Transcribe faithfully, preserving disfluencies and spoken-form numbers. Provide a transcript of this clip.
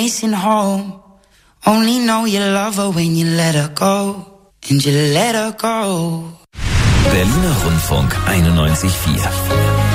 Racing home, only know you love her when you let her go, and you let her go. Berliner Rundfunk einundneunzig Komma vier.